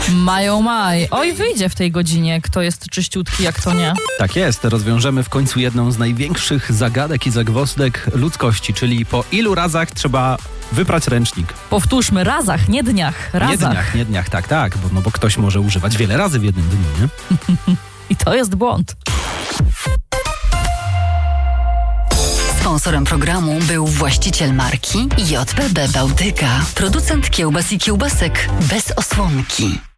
Maj. Oj, wyjdzie w tej godzinie, kto jest czyściutki, jak to nie. Tak jest, rozwiążemy w końcu jedną z największych zagadek i zagwozdek ludzkości, czyli po ilu razach trzeba wyprać ręcznik. Powtórzmy, razach, nie dniach. Razach. Nie dniach, tak, bo ktoś może używać wiele razy w jednym dniu, nie? I to jest błąd. Sponsorem programu był właściciel marki JBB Bałtyka, producent kiełbas i kiełbasek bez osłonki.